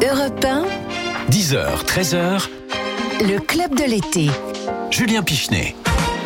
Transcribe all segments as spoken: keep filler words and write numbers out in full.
Europe un, dix heures, treize heures, le club de l'été. Julien Pichenet.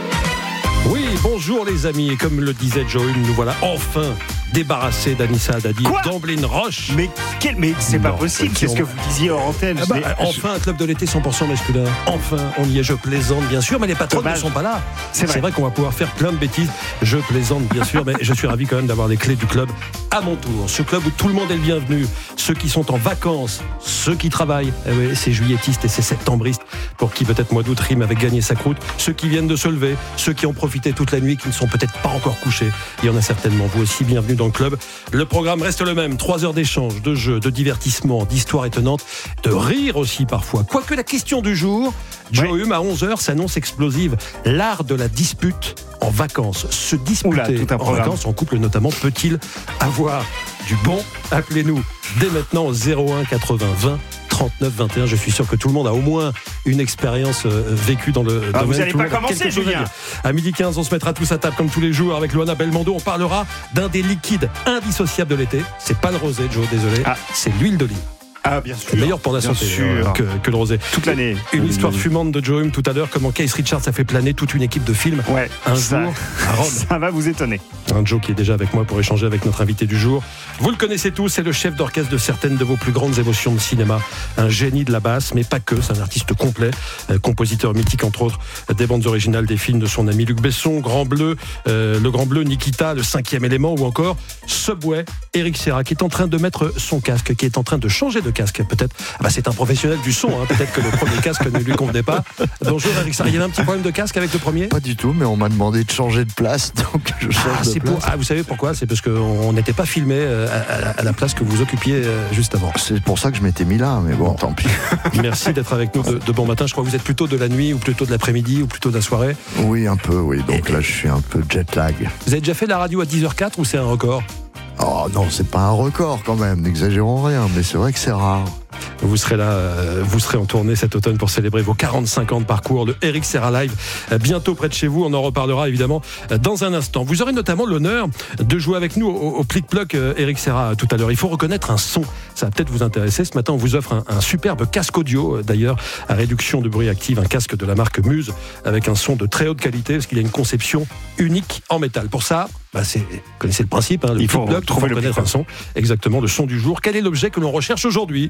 Oui, bonjour les amis, et comme le disait Joe, nous voilà enfin débarrassés d'Anissa Haddadi, d'Amblin Roche. Mais, quel, mais c'est Non, pas possible, c'est ce que vous disiez hors antenne. Ah bah, Mais- enfin un club de l'été cent pour cent masculin. Enfin, on y est, je plaisante bien sûr, mais les patrons ne Dommage. sont pas là. C'est vrai. C'est vrai qu'on va pouvoir faire plein de bêtises. Je plaisante bien sûr, mais je suis ravi quand même d'avoir les clés du club à mon tour. Ce club où tout le monde est le bienvenu. Ceux qui sont en vacances, ceux qui travaillent, eh oui, ces juilletistes et ces septembristes pour qui peut-être mois d'août rime avec gagner sa croûte. Ceux qui viennent de se lever, ceux qui ont profité toute la nuit, qui ne sont peut-être pas encore couchés. Il y en a certainement. Vous aussi, bienvenue dans le club. Le programme reste le même. Trois heures d'échange, de jeux, de divertissement, d'histoires étonnantes, de rire aussi parfois. Quoique la question du jour, Joe Ouais. Hume à onze heures s'annonce explosive. L'art de la dispute en vacances. Se disputer Oula, tout un en programme. vacances en couple notamment peut-il avoir du bon? Appelez-nous dès maintenant au zéro un quatre-vingts vingt trente-neuf vingt et un. Je suis sûr que tout le monde a au moins une expérience euh, vécue dans le Ah, domaine. vous allez Tout le pas monde a commencer, quelque chose à Julien. dire. À midi quinze, on se mettra tous à table comme tous les jours avec Luana Belmondo. On parlera d'un des liquides indissociables de l'été. C'est pas le rosé, Joe, désolé. Ah. C'est l'huile d'olive. Ah, bien sûr. C'est meilleur pour la Bien santé sûr. euh, que, que le rosé. Toute l'année. Une histoire fumante de Joe Hume tout à l'heure, comment Keith Richards a fait planer toute une équipe de films Ouais, un ça, jour à Rome. ça va vous étonner. Un Joe qui est déjà avec moi pour échanger avec notre invité du jour. Vous le connaissez tous, c'est le chef d'orchestre de certaines de vos plus grandes émotions de cinéma. Un génie de la basse, mais pas que, c'est un artiste complet. Euh, compositeur mythique, entre autres, des bandes originales des films de son ami Luc Besson, Grand Bleu, euh, Le Grand Bleu, Nikita, Le Cinquième Élément, ou encore Subway, Eric Serra, qui est en train de mettre son casque, qui est en train de changer de casque, peut-être. Ah bah, c'est un professionnel du son, hein. Peut-être que le premier casque ne lui convenait pas. Bonjour Eric Serra, il y avait un petit problème de casque avec le premier? Pas du tout, mais on m'a demandé de changer de place, donc je change Ah, de c'est place. pour... ah, vous savez pourquoi? C'est parce qu'on n'était pas filmé euh, à, à- à la place que vous occupiez euh, juste avant. C'est pour ça que je m'étais mis là, mais bon, tant pis. Merci d'être avec nous de, de bon matin. Je crois que vous êtes plutôt de la nuit ou plutôt de l'après-midi ou plutôt de la soirée. Oui, un peu, oui. Donc là, je suis un peu jet lag. Vous avez déjà fait la radio à dix heures quatre ou c'est un record? Oh non, c'est pas un record quand même, n'exagérons rien, mais c'est vrai que c'est rare. Vous serez là, euh, vous serez en tournée cet automne pour célébrer vos quarante-cinq ans de parcours, le Eric Serra Live, euh, bientôt près de chez vous. On en reparlera évidemment euh, dans un instant. Vous aurez notamment l'honneur de jouer avec nous au, au Plic-Ploc, euh, Eric Serra, tout à l'heure. Il faut reconnaître un son, ça va peut-être vous intéresser. Ce matin, on vous offre un, un superbe casque audio, euh, d'ailleurs, à réduction de bruit active, un casque de la marque Muse, avec un son de très haute qualité, parce qu'il y a une conception unique en métal. Pour ça, bah c'est, vous connaissez le principe, hein, le Il faut Plic-Ploc, il faut trouver le reconnaître un son. Exactement, le son du jour. Quel est l'objet que l'on recherche aujourd'hui?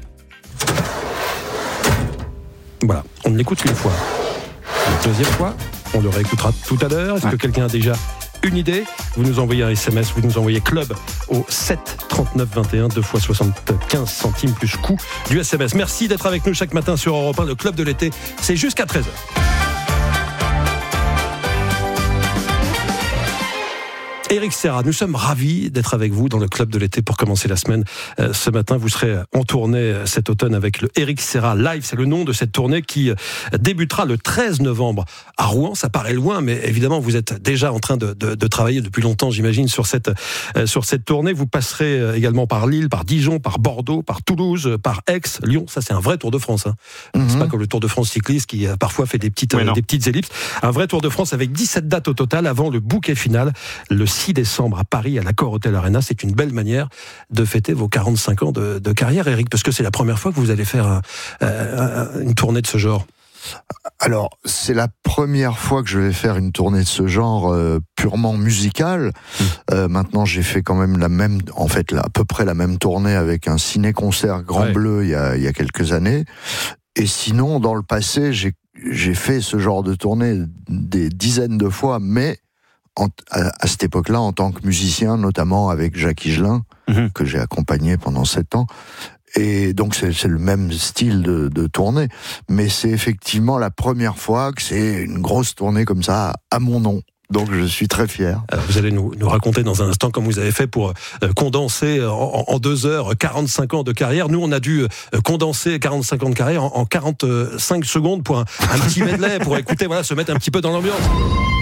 Voilà, on l'écoute une fois. Une deuxième fois, on le réécoutera tout à l'heure. Est-ce que quelqu'un a déjà une idée? Vous nous envoyez un S M S, vous nous envoyez club au sept trente-neuf vingt et un, deux fois soixante-quinze centimes plus coût du S M S. Merci d'être avec nous chaque matin sur Europe un, le club de l'été. C'est jusqu'à treize heures. Eric Serra, nous sommes ravis d'être avec vous dans le club de l'été pour commencer la semaine. Euh, ce matin, vous serez en tournée euh, cet automne avec le Eric Serra Live. C'est le nom de cette tournée qui euh, débutera le treize novembre à Rouen. Ça paraît loin, mais évidemment, vous êtes déjà en train de, de, de travailler depuis longtemps, j'imagine, sur cette, euh, sur cette tournée. Vous passerez euh, également par Lille, par Dijon, par Bordeaux, par Toulouse, euh, par Aix, Lyon. Ça, c'est un vrai Tour de France. Hein. Mhm. C'est pas comme le Tour de France cycliste qui euh, parfois fait des petites, Ouais, euh, non. des petites ellipses. Un vrai Tour de France avec dix-sept dates au total avant le bouquet final, le six décembre à Paris, à l'Accor Hotel Arena. C'est une belle manière de fêter vos quarante-cinq ans de, de carrière, Eric, parce que c'est la première fois que vous allez faire un, euh, une tournée de ce genre. Alors, c'est la première fois que je vais faire une tournée de ce genre euh, purement musicale. Mmh. Euh, maintenant, j'ai fait quand même la même, en fait, là, à peu près la même tournée avec un ciné-concert Grand Ouais. Bleu il y a, il y a quelques années. Et sinon, dans le passé, j'ai, j'ai fait ce genre de tournée des dizaines de fois, mais en, à, à cette époque-là, en tant que musicien, notamment avec Jacques Higelin, Mmh. que j'ai accompagné pendant sept ans. Et donc c'est, c'est le même style de, de tournée, mais c'est effectivement la première fois que c'est une grosse tournée comme ça à mon nom. Donc je suis très fier. Alors, vous allez nous, nous raconter dans un instant comment vous avez fait pour euh, condenser en, en deux heures quarante-cinq ans de carrière. Nous, on a dû euh, condenser quarante-cinq ans de carrière en, en quarante-cinq secondes pour un, un petit medley, pour écouter, voilà, se mettre un petit peu dans l'ambiance.